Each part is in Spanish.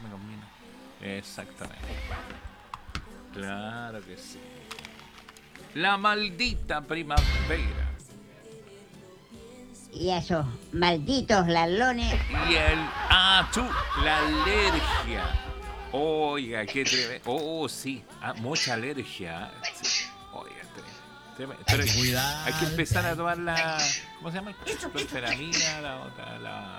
me combina. Exactamente. Claro que sí. La maldita primavera. Y a esos malditos lalones. Y tú, la alergia. Oiga, qué tremendo. Oh, sí, mucha alergia. Sí. Oiga, tremendo. Hay que cuidar. Hay que empezar a tomar la. ¿Cómo se llama? Clorferamina, la otra,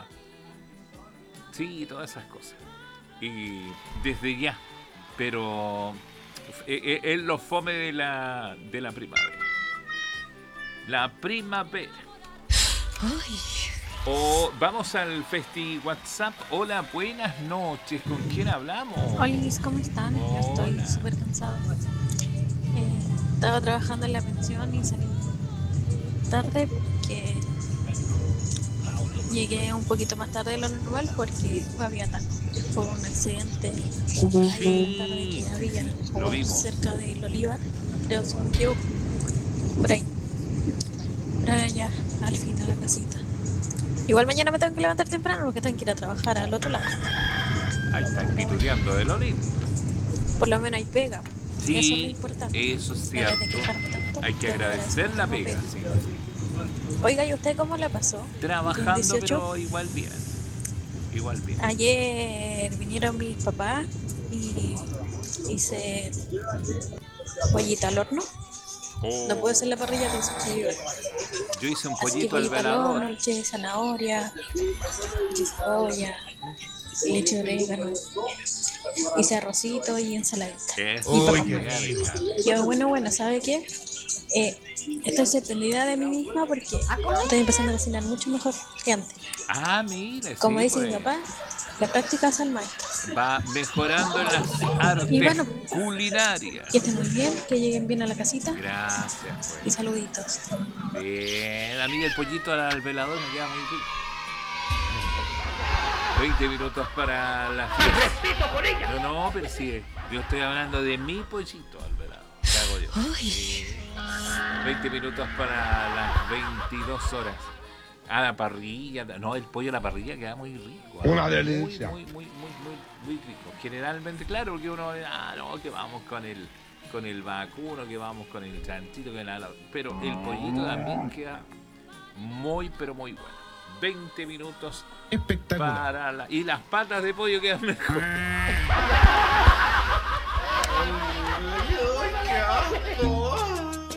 Sí, todas esas cosas. Y desde ya. Pero es lo fome de la primavera. La primavera. Ay. Vamos al Festi WhatsApp. Hola, buenas noches. ¿Con quién hablamos? Hola, ¿cómo están? Yo estoy Hola. súper cansada. Estaba trabajando en la pensión y salí tarde porque llegué un poquito más tarde de lo normal porque había por un accidente ahí tarde que había Lo vimos. cerca del Olivar, creo si no me equivoco, por ahí. Pero ya, al fin a la casita. Igual mañana me tengo que levantar temprano porque tengo que ir a trabajar al otro lado. Ahí están pituteando de Lolín. Por lo menos hay pega. Sí, eso es lo importante. eso es En vez cierto. de quejarme tanto, Hay que tengo agradecer la agradecer pega. que Sí. tengo Oiga, ¿y usted cómo la pasó? Trabajando, 18. pero igual bien. Igual bien. Ayer vinieron mis papás y hice pollita al horno. No puedo hacer la parrilla que se Yo hice un Así que pollito al pollita al horno, velador. le eché zanahoria, le eché cebolla, le eché orégano, hice arrocito y ensaladita. Eso, Uy, qué qué rico. Yo, bueno, ¿sabe qué? Estoy sorprendida de mí misma porque estoy empezando a cocinar mucho mejor que antes. Mira, Como sí, dice mi pues. papá, la práctica hace al maestro. Va mejorando en las Y artes bueno, culinarias. que estén muy bien, que lleguen bien a la casita Gracias, y pues. saluditos. Bien, a mí el pollito al velador me queda muy rico. 20 minutos para la fiesta. No, pero sí, yo estoy hablando de mi pollito al velador. ¿Qué hago yo? Ay. 20 minutos para las 22 horas. A la parrilla. No, el pollo a la parrilla queda muy rico. Una delicia. Muy rico. Generalmente, claro, porque uno, no, que vamos con el vacuno, que vamos con el chanchito, pero el pollito también queda muy, pero muy bueno. 20 minutos Espectacular. para y las patas de pollo quedan mejor. ¡Qué asco!